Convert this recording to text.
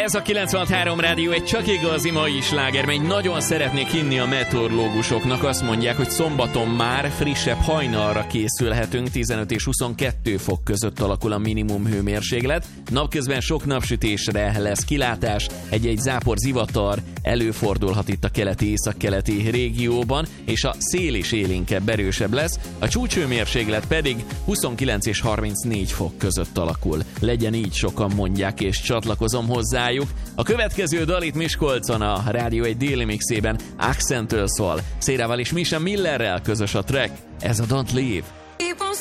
Ez a 96.3 Rádió egy csak igazi mai sláger, mely nagyon szeretnék hinni a meteorológusoknak. Azt mondják, hogy szombaton már frissebb hajnalra készülhetünk, 15 és 22 fok között alakul a minimum hőmérséklet. Napközben sok napsütésre lesz kilátás, egy-egy zápor, zivatar előfordulhat itt a keleti-északkeleti régióban, és a szél is élénkebb, erősebb lesz. A csúcshőmérséklet pedig 29 és 34 fok között alakul. Legyen így, sokan mondják, és csatlakozom hozzájuk. A következő dal itt Miskolcon a Rádió egy déli mixében Accent-től szól. Szérával és Misha Millerrel közös a track. Ez a Don't Leave.